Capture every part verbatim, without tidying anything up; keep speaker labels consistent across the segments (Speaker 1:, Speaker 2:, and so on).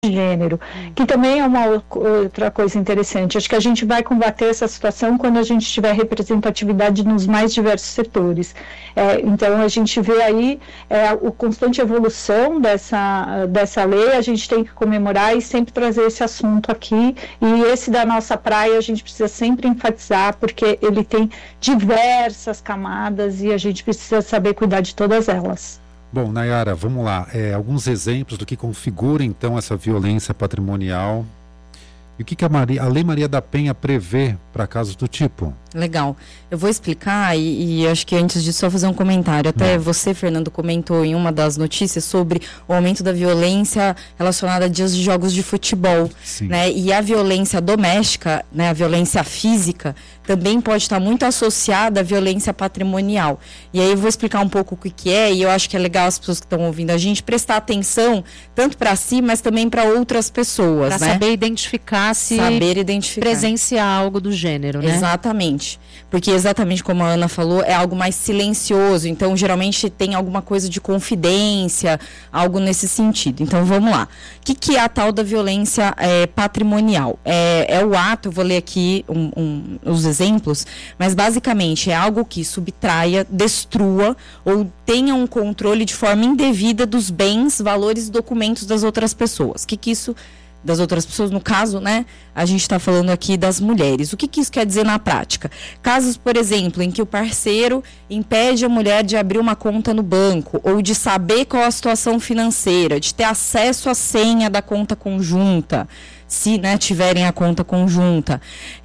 Speaker 1: gênero, que também é uma outra coisa interessante. Acho que a gente vai combater essa situação quando a gente tiver representatividade nos mais diversos setores. É, então, a gente vê aí é, a constante evolução dessa, dessa lei, a gente tem que comemorar e sempre trazer esse assunto aqui, e esse da nossa praia a gente precisa sempre enfatizar, porque ele tem diversas camadas e a gente precisa saber cuidar de todas elas.
Speaker 2: Bom, Nayara, vamos lá. É, alguns exemplos do que configura, então, essa violência patrimonial. E o que, que a, Maria, a Lei Maria da Penha prevê para casos do tipo?
Speaker 3: Legal. Eu vou explicar e, e acho que antes disso só fazer um comentário. Até Não. você, Fernando, comentou em uma das notícias sobre o aumento da violência relacionada a dias de jogos de futebol.
Speaker 2: Sim.
Speaker 3: Né? E a violência doméstica, né, a violência física, também pode estar muito associada à violência patrimonial. E aí eu vou explicar um pouco o que, que é, e eu acho que é legal as pessoas que estão ouvindo a gente prestar atenção, tanto para si, mas também para outras pessoas.
Speaker 4: Para
Speaker 3: né?
Speaker 4: saber identificar se
Speaker 3: saber identificar.
Speaker 4: presenciar algo do gênero, né?
Speaker 3: Exatamente. Porque exatamente como a Ana falou, é algo mais silencioso. Então, geralmente tem alguma coisa de confidência, algo nesse sentido. Então, vamos lá. O que, que é a tal da violência é, patrimonial? É, é o ato, eu vou ler aqui um, um, os exemplos, mas basicamente é algo que subtraia, destrua ou tenha um controle de forma indevida dos bens, valores e documentos das outras pessoas. O que, que isso... das outras pessoas, no caso, né, a gente está falando aqui das mulheres. O que, que isso quer dizer na prática? Casos, por exemplo, em que o parceiro impede a mulher de abrir uma conta no banco, ou de saber qual a situação financeira, de ter acesso à senha da conta conjunta, se né, tiverem a conta conjunta.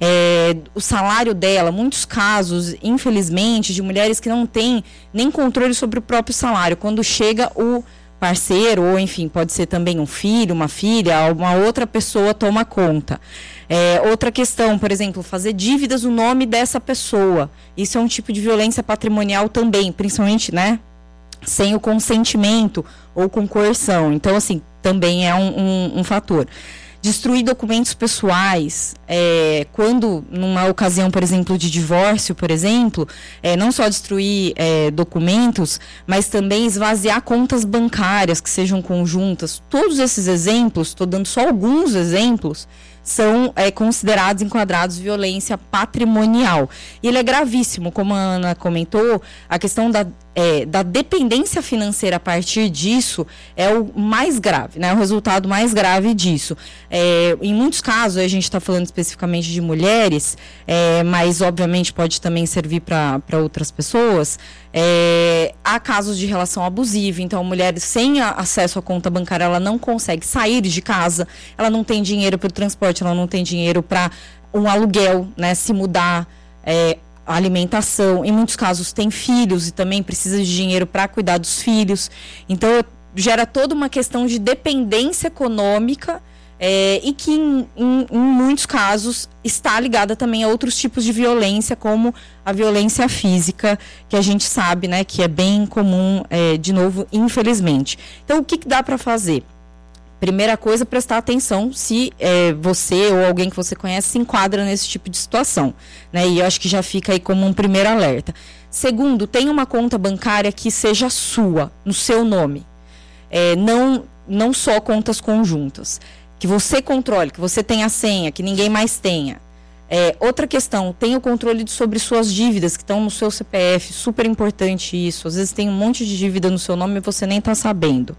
Speaker 3: É, o salário dela, muitos casos, infelizmente, de mulheres que não têm nem controle sobre o próprio salário. Quando chega o parceiro, ou enfim, pode ser também um filho, uma filha, uma outra pessoa toma conta. É, outra questão, por exemplo, fazer dívidas no nome dessa pessoa. Isso é um tipo de violência patrimonial também, principalmente, né, sem o consentimento ou com coerção. Então, assim, também é um, um, um fator. Destruir documentos pessoais, é, quando numa ocasião, por exemplo, de divórcio, por exemplo, é, não só destruir é, documentos, mas também esvaziar contas bancárias que sejam conjuntas. Todos esses exemplos, estou dando só alguns exemplos, são é, considerados, enquadrados violência patrimonial. E ele é gravíssimo, como a Ana comentou, a questão da, é, da dependência financeira a partir disso é o mais grave, né? O resultado mais grave disso. É, em muitos casos, a gente está falando especificamente de mulheres, é, mas obviamente pode também servir para outras pessoas. É, há casos de relação abusiva, então a mulher sem a, acesso à conta bancária, ela não consegue sair de casa, ela não tem dinheiro para o transporte, ela não tem dinheiro para um aluguel, né, se mudar, é, alimentação. Em muitos casos tem filhos e também precisa de dinheiro para cuidar dos filhos. Então gera toda uma questão de dependência econômica. É, e que em, em, em muitos casos está ligada também a outros tipos de violência, como a violência física, que a gente sabe, né, que é bem comum, é, de novo, infelizmente. Então, o que, que dá para fazer? Primeira coisa, prestar atenção se é, você ou alguém que você conhece se enquadra nesse tipo de situação, né? E eu acho que já fica aí como um primeiro alerta. Segundo, tenha uma conta bancária que seja sua, no seu nome. É, não, não só contas conjuntas. Que você controle, que você tenha a senha, que ninguém mais tenha. É, outra questão, tenha o controle de, sobre suas dívidas que estão no seu C P F, super importante isso. Às vezes tem um monte de dívida no seu nome e você nem está sabendo.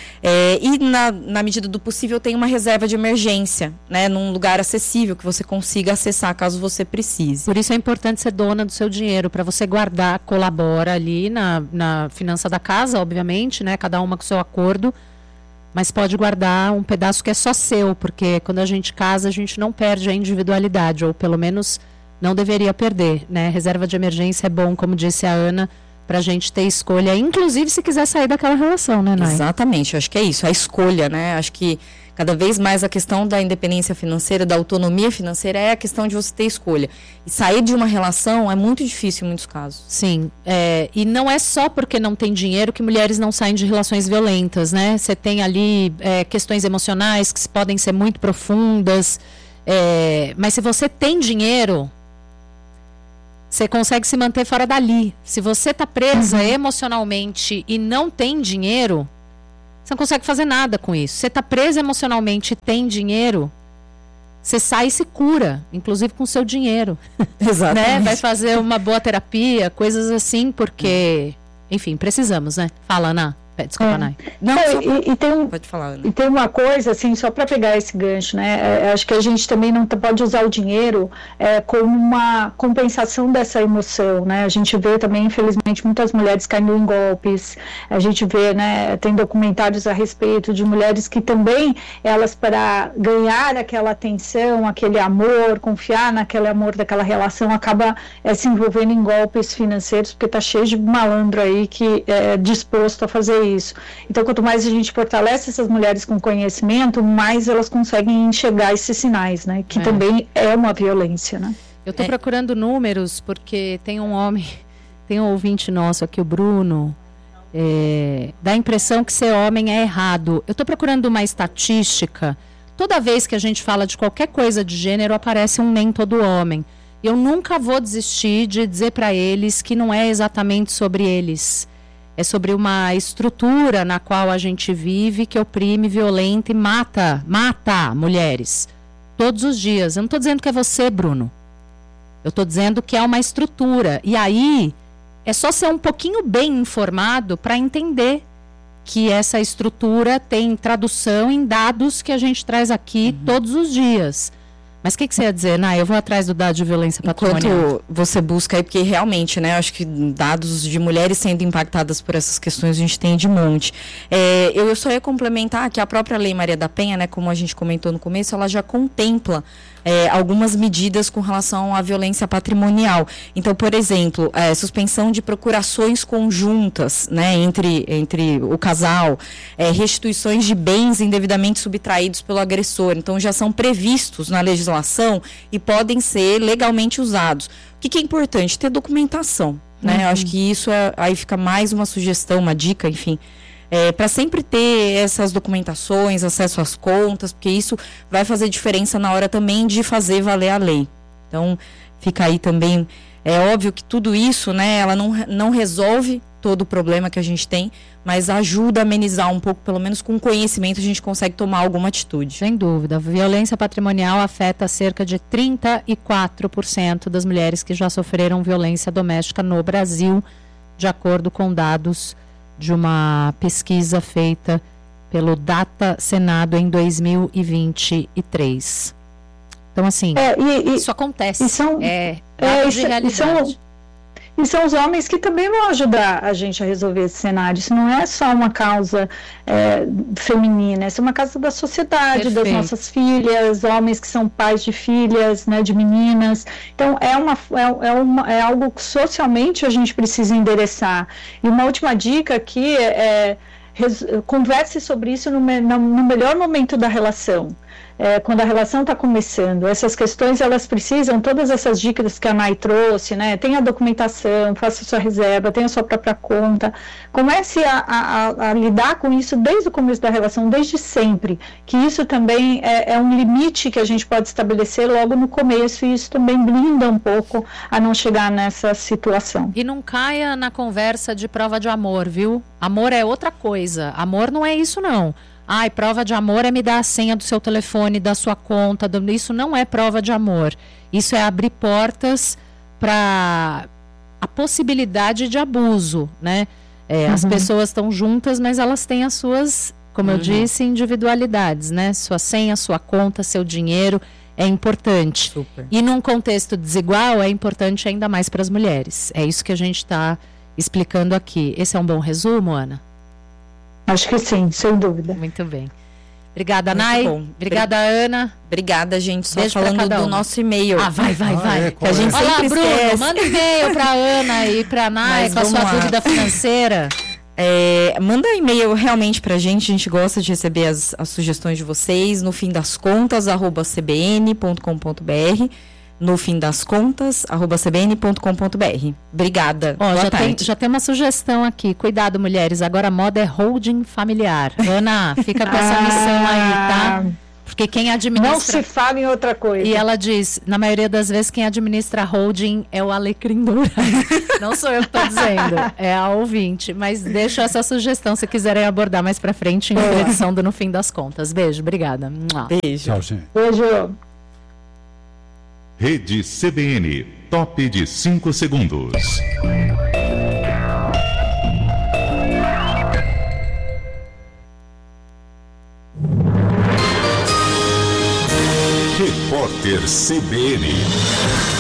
Speaker 3: É, e na, na medida do possível tem uma reserva de emergência, né, num lugar acessível que você consiga acessar caso você precise.
Speaker 4: Por isso é importante ser dona do seu dinheiro, para você guardar, colabora ali na, na finança da casa, obviamente, né, cada uma com o seu acordo. Mas pode guardar um pedaço que é só seu, porque quando a gente casa, a gente não perde a individualidade, ou pelo menos não deveria perder, né? Reserva de emergência é bom, como disse a Ana, para a gente ter escolha, inclusive se quiser sair daquela relação, né, Nay?
Speaker 3: Exatamente, eu acho que é isso, a escolha, né? Acho que cada vez mais a questão da independência financeira, da autonomia financeira, é a questão de você ter escolha. E sair de uma relação é muito difícil em muitos casos.
Speaker 4: Sim, é, e não é só porque não tem dinheiro que mulheres não saem de relações violentas, né? Você tem ali é, questões emocionais que podem ser muito profundas, é, mas se você tem dinheiro, você consegue se manter fora dali. Se você está presa uhum. emocionalmente e não tem dinheiro, você não consegue fazer nada com isso. Você está preso emocionalmente e tem dinheiro, você sai e se cura, inclusive com o seu dinheiro.
Speaker 3: Exatamente.
Speaker 4: Né? Vai fazer uma boa terapia, coisas assim, porque, enfim, precisamos, né? Fala, Ana. Desculpa,
Speaker 1: é.
Speaker 4: Nai.
Speaker 1: Não,
Speaker 3: Não,
Speaker 1: e, e, tem um,
Speaker 3: pode falar, Ana.
Speaker 1: E tem uma coisa, assim, só para pegar esse gancho, né? É, acho que a gente também não pode usar o dinheiro é, como uma compensação dessa emoção, né? A gente vê também, infelizmente, muitas mulheres caindo em golpes. A gente vê, né? Tem documentários a respeito de mulheres que também, elas, para ganhar aquela atenção, aquele amor, confiar naquele amor daquela relação, acaba é, se envolvendo em golpes financeiros, porque tá cheio de malandro aí que é disposto a fazer isso. Então, quanto mais a gente fortalece essas mulheres com conhecimento, mais elas conseguem enxergar esses sinais, né? Que é. também é uma violência, né?
Speaker 4: Eu estou
Speaker 3: é.
Speaker 4: procurando números, porque tem um homem, tem um ouvinte nosso aqui, o Bruno, é, dá a impressão que ser homem é errado. Eu estou procurando uma estatística. Toda vez que a gente fala de qualquer coisa de gênero, aparece um nem todo homem. Eu nunca vou desistir de dizer para eles que não é exatamente sobre eles. É sobre uma estrutura na qual a gente vive, que oprime, violenta e mata, mata mulheres. Todos os dias. Eu não estou dizendo que é você, Bruno. Eu estou dizendo que é uma estrutura. E aí, é só ser um pouquinho bem informado para entender que essa estrutura tem tradução em dados que a gente traz aqui uhum. todos os dias. Mas o que, que você ia dizer, Nai? Eu vou atrás do dado de violência patrimonial.
Speaker 3: Enquanto você busca aí, porque realmente, né, eu acho que dados de mulheres sendo impactadas por essas questões a gente tem de monte. É, eu só ia complementar que a própria Lei Maria da Penha, né, como a gente comentou no começo, ela já contempla é, algumas medidas com relação à violência patrimonial. Então, por exemplo, é, suspensão de procurações conjuntas, né, entre, entre o casal, é, restituições de bens indevidamente subtraídos pelo agressor. Então, já são previstos na legislação e podem ser legalmente usados. O que, que é importante? Ter documentação, né? Uhum. Eu acho que isso é, aí fica mais uma sugestão, uma dica, enfim, é, para sempre ter essas documentações, acesso às contas, porque isso vai fazer diferença na hora também de fazer valer a lei. Então, fica aí também, é óbvio que tudo isso, né, ela não, não resolve todo o problema que a gente tem, mas ajuda a amenizar um pouco, pelo menos com conhecimento a gente consegue tomar alguma atitude.
Speaker 4: Sem dúvida. A violência patrimonial afeta cerca de trinta e quatro por cento das mulheres que já sofreram violência doméstica no Brasil, de acordo com dados de uma pesquisa feita pelo Data Senado em dois mil e vinte e três. Então, assim,
Speaker 1: é, e, e,
Speaker 4: isso acontece.
Speaker 1: E são,
Speaker 4: é,
Speaker 1: é,
Speaker 4: de realidade.
Speaker 1: E são, E são os homens que também vão ajudar a gente a resolver esse cenário. Isso não é só uma causa é, feminina, isso é uma causa da sociedade, Perfeito. das nossas filhas, homens que são pais de filhas, né, de meninas. Então, é, uma, é, é, uma, é algo que socialmente a gente precisa endereçar. E uma última dica aqui é, res, converse sobre isso no, no, no melhor momento da relação. É, quando a relação está começando, essas questões elas precisam, todas essas dicas que a Nai trouxe, né? Tenha a documentação, faça sua reserva, tenha a sua própria conta, comece a, a, a lidar com isso desde o começo da relação, desde sempre, que isso também é, é um limite que a gente pode estabelecer logo no começo, e isso também blinda um pouco a não chegar nessa situação.
Speaker 4: E não caia na conversa de prova de amor, viu? Amor é outra coisa, amor não é isso não. Ai, prova de amor é me dar a senha do seu telefone, da sua conta. Do... Isso não é prova de amor. Isso é abrir portas para a possibilidade de abuso, né? É, uhum. As pessoas estão juntas, mas elas têm as suas, como uhum. eu disse, individualidades, né? Sua senha, sua conta, seu dinheiro é importante.
Speaker 3: Super.
Speaker 4: E num contexto desigual é importante ainda mais para as mulheres. É isso que a gente está explicando aqui. Esse é um bom resumo, Ana?
Speaker 1: Acho que sim, sem dúvida.
Speaker 4: Muito bem. Obrigada,
Speaker 3: Muito
Speaker 4: Nai.
Speaker 3: bom.
Speaker 4: Obrigada, Ana.
Speaker 3: Obrigada, gente. Só
Speaker 4: Beijo
Speaker 3: falando do
Speaker 4: uma.
Speaker 3: nosso e-mail.
Speaker 4: Ah, vai, vai,
Speaker 2: ah,
Speaker 4: vai.
Speaker 2: É,
Speaker 3: que a gente
Speaker 4: Olha
Speaker 3: sempre
Speaker 4: lá, Bruno,
Speaker 3: esquece.
Speaker 4: manda e-mail para Ana e para Nai
Speaker 3: Mas
Speaker 4: com a sua
Speaker 3: lá.
Speaker 4: dúvida financeira.
Speaker 3: É, manda e-mail realmente pra gente, a gente gosta de receber as, as sugestões de vocês no fim das contas, arroba c b n ponto com ponto b r. No fim das contas, arroba c b n ponto com ponto b r. Obrigada.
Speaker 4: Ó,
Speaker 3: Boa
Speaker 4: já,
Speaker 3: tarde.
Speaker 4: tem, já tem uma sugestão aqui. Cuidado, mulheres. Agora a moda é holding familiar. Ana, fica com essa missão aí, tá?
Speaker 1: Ah,
Speaker 4: Porque Porque quem administra...
Speaker 1: Não se fala em outra coisa.
Speaker 4: E ela diz, na maioria das vezes, quem administra a holding é o Alecrim Dourado. Não sou eu que estou dizendo, é a ouvinte. Mas deixo essa sugestão se quiserem abordar mais para frente em edição do No Fim das Contas. Beijo, obrigada.
Speaker 3: Beijo.
Speaker 2: Tchau, gente.
Speaker 1: Beijo.
Speaker 5: Rede C B N, top de cinco segundos. Repórter C B N.